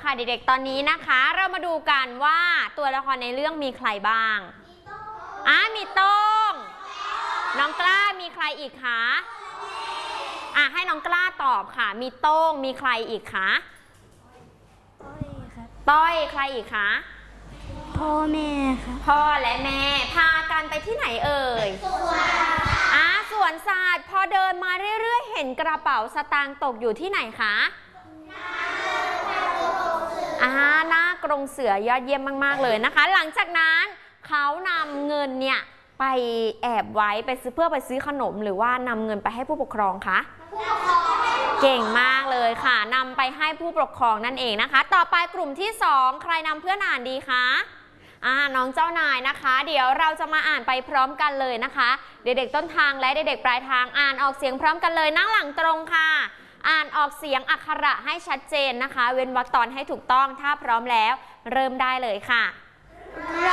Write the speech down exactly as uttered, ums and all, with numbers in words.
ค่ะเด็กๆตอนนี้นะคะเรามาดูกันว่าตัวละครในเรื่องมีใครบ้างอ่ะมีโต้งน้องกล้ามีใครอีกคะอ่ะให้น้องกล้าตอบค่ะมีโต้งมีใครอีกคะต้อยครับต้อยใครอีกคะพ่อแม่ค่ะพ่อและแม่พากันไปที่ไหนเอ่ยสวนอ่ะสวนสัตว์พอเดินมาเรื่อยๆเห็นกระเป๋าสตางค์ตกอยู่ที่ไหนคะอ่าหน้ากรงเสือยอดเยี่ยมมากๆเลยนะคะหลังจากนั้นเขานำเงินเนี่ยไปแอบไว้ไปซื้อเพื่อไปซื้อขนมหรือว่านำเงินไปให้ผู้ปกครองคะเก่งมากเลยค่ะนำไปให้ผู้ปกครองนั่นเองนะคะต่อไปกลุ่มที่สองใครนำเพื่อนอ่านดีคะอ่าน้องเจ้านายนะคะเดี๋ยวเราจะมาอ่านไปพร้อมกันเลยนะคะเด็กๆต้นทางและเด็กๆปลายทางอ่านออกเสียงพร้อมกันเลยนั่งหลังตรงค่ะอ่านออกเสียงอักขระให้ชัดเจนนะคะเว้นวรรคตอนให้ถูกต้องถ้าพร้อมแล้วเริ่มได้เลยค่ะ